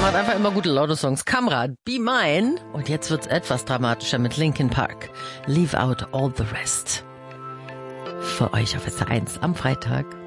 macht einfach immer gute laute Songs. Kamera, Be Mine. Und jetzt wird's etwas dramatischer mit Linkin Park. Leave out all the rest. Für euch auf SR1 am Freitag.